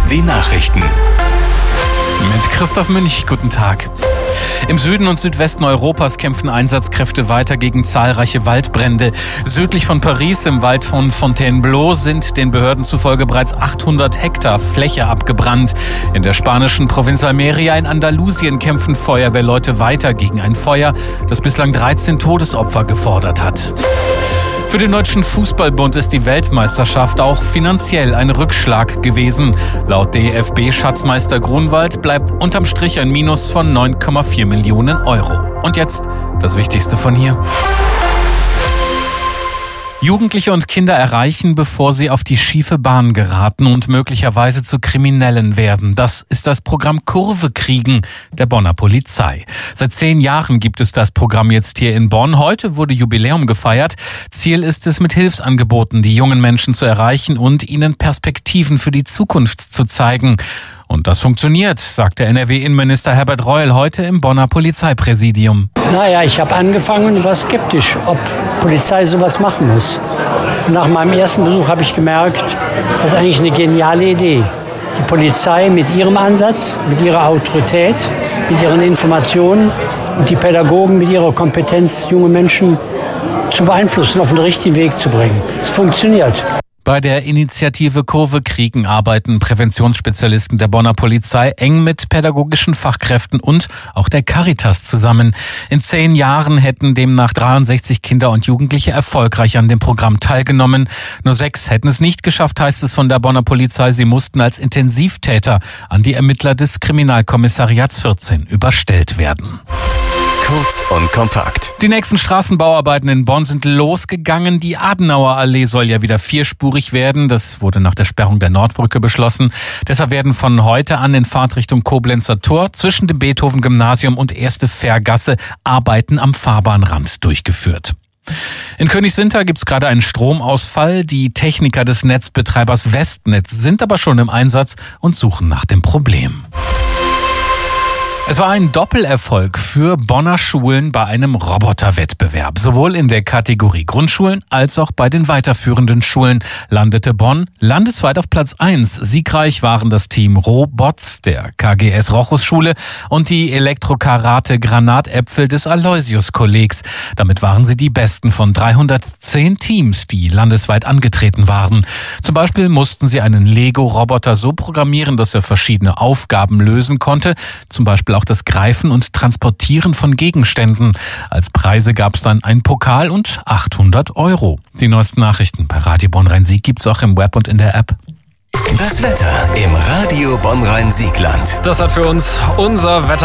die Nachrichten. Mit Christoph Münch, guten Tag. Im Süden und Südwesten Europas kämpfen Einsatzkräfte weiter gegen zahlreiche Waldbrände. Südlich von Paris im Wald von Fontainebleau sind den Behörden zufolge bereits 800 Hektar Fläche abgebrannt. In der spanischen Provinz Almería in Andalusien kämpfen Feuerwehrleute weiter gegen ein Feuer, das bislang 13 Todesopfer gefordert hat. Für den Deutschen Fußballbund ist die Weltmeisterschaft auch finanziell ein Rückschlag gewesen. Laut DFB-Schatzmeister Grunwald bleibt unterm Strich ein Minus von 9,4 Millionen Euro. Und jetzt das Wichtigste von hier. Jugendliche und Kinder erreichen, bevor sie auf die schiefe Bahn geraten und möglicherweise zu Kriminellen werden. Das ist das Programm Kurve kriegen der Bonner Polizei. Seit 10 Jahren gibt es das Programm jetzt hier in Bonn. Heute wurde Jubiläum gefeiert. Ziel ist es, mit Hilfsangeboten die jungen Menschen zu erreichen und ihnen Perspektiven für die Zukunft zu zeigen. Und das funktioniert, sagt der NRW-Innenminister Herbert Reul heute im Bonner Polizeipräsidium. Ich habe angefangen und war skeptisch, ob Polizei sowas machen muss. Und nach meinem ersten Besuch habe ich gemerkt, das ist eigentlich eine geniale Idee. Die Polizei mit ihrem Ansatz, mit ihrer Autorität, mit ihren Informationen und die Pädagogen mit ihrer Kompetenz, junge Menschen zu beeinflussen, auf den richtigen Weg zu bringen. Es funktioniert. Bei der Initiative Kurve kriegen arbeiten Präventionsspezialisten der Bonner Polizei eng mit pädagogischen Fachkräften und auch der Caritas zusammen. In 10 Jahren hätten demnach 63 Kinder und Jugendliche erfolgreich an dem Programm teilgenommen. Nur 6 hätten es nicht geschafft, heißt es von der Bonner Polizei. Sie mussten als Intensivtäter an die Ermittler des Kriminalkommissariats 14 überstellt werden. Kurz und kompakt. Die nächsten Straßenbauarbeiten in Bonn sind losgegangen. Die Adenauer Allee soll ja wieder 4-spurig werden. Das wurde nach der Sperrung der Nordbrücke beschlossen. Deshalb werden von heute an in Fahrtrichtung Koblenzer Tor zwischen dem Beethoven-Gymnasium und Erste Fährgasse Arbeiten am Fahrbahnrand durchgeführt. In Königswinter gibt's gerade einen Stromausfall. Die Techniker des Netzbetreibers Westnetz sind aber schon im Einsatz und suchen nach dem Problem. Es war ein Doppelerfolg für Bonner Schulen bei einem Roboterwettbewerb. Sowohl in der Kategorie Grundschulen als auch bei den weiterführenden Schulen landete Bonn landesweit auf Platz 1. Siegreich waren das Team Robots der KGS Rochus-Schule und die Elektrokarate Granatäpfel des Aloysius-Kollegs. Damit waren sie die besten von 310 Teams, die landesweit angetreten waren. Zum Beispiel mussten sie einen Lego-Roboter so programmieren, dass er verschiedene Aufgaben lösen konnte. Zum Beispiel auch das Greifen und Transportieren von Gegenständen. Als Preise gab es dann einen Pokal und 800 €. Die neuesten Nachrichten bei Radio Bonn-Rhein-Sieg gibt's auch im Web und in der App. Das Wetter im Radio Bonn-Rhein-Siegland. Das hat für uns unser Wetter